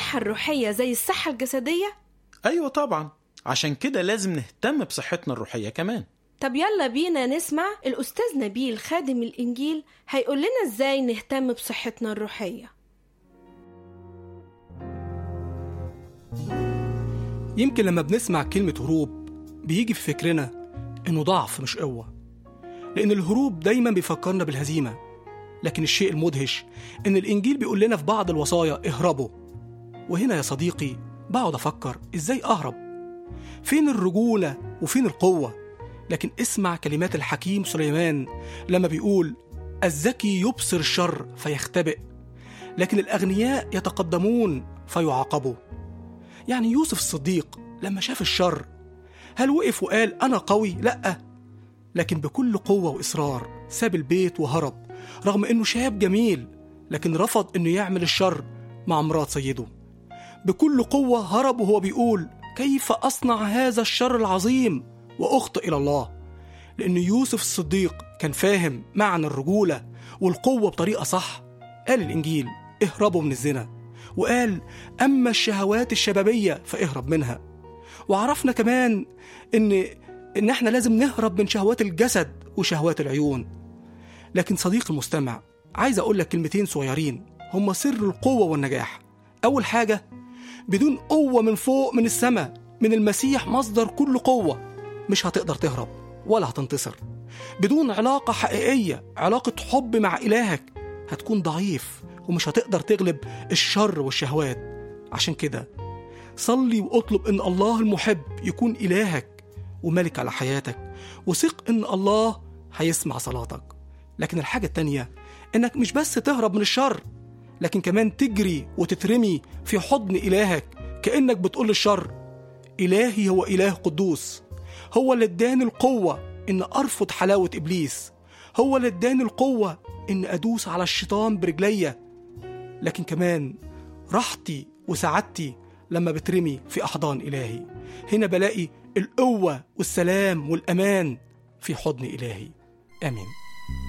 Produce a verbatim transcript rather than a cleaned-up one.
الصحة الروحية زي الصحة الجسدية؟ أيوة طبعا، عشان كده لازم نهتم بصحتنا الروحية كمان. طب يلا بينا نسمع الأستاذ نبيل خادم الإنجيل هيقول لنا إزاي نهتم بصحتنا الروحية. يمكن لما بنسمع كلمة هروب بيجي في فكرنا إنه ضعف مش قوة، لأن الهروب دايما بيفكرنا بالهزيمة. لكن الشيء المدهش إن الإنجيل بيقول لنا في بعض الوصايا اهربوا. وهنا يا صديقي بقعد أفكر إزاي أهرب، فين الرجولة وفين القوة؟ لكن اسمع كلمات الحكيم سليمان لما بيقول الذكي يبصر الشر فيختبئ، لكن الأغنياء يتقدمون فيعاقبوا. يعني يوسف الصديق لما شاف الشر هل وقف وقال أنا قوي؟ لأ، لكن بكل قوة وإصرار ساب البيت وهرب، رغم أنه شاب جميل لكن رفض أنه يعمل الشر مع مرات سيده. بكل قوة هرب وهو بيقول كيف أصنع هذا الشر العظيم وأخطئ إلى الله، لأن يوسف الصديق كان فاهم معنى الرجولة والقوة بطريقة صح. قال الإنجيل اهربوا من الزنا، وقال أما الشهوات الشبابية فاهرب منها. وعرفنا كمان إن إن إحنا لازم نهرب من شهوات الجسد وشهوات العيون. لكن صديق المستمع، عايز أقول لك كلمتين صغيرين هم سر القوة والنجاح. أول حاجة، بدون قوة من فوق من السماء من المسيح مصدر كل قوة مش هتقدر تهرب ولا هتنتصر. بدون علاقة حقيقية، علاقة حب مع إلهك، هتكون ضعيف ومش هتقدر تغلب الشر والشهوات. عشان كده صلي واطلب إن الله المحب يكون إلهك وملك على حياتك، وثق إن الله هيسمع صلاتك. لكن الحاجة التانية إنك مش بس تهرب من الشر، لكن كمان تجري وتترمي في حضن إلهك، كأنك بتقول للشر إلهي هو إله قدوس، هو اللي اداني القوة إن أرفض حلاوة إبليس، هو اللي اداني القوة إن أدوس على الشيطان برجلية. لكن كمان راحتي وسعادتي لما بترمي في أحضان إلهي، هنا بلاقي القوة والسلام والأمان في حضن إلهي. آمين.